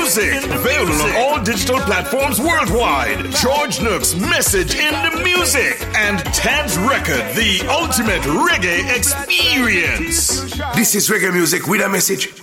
Music. Available on all digital platforms worldwide. George Nook's Message in the Music. And Ted's Record, the ultimate reggae experience. This is reggae music with a message.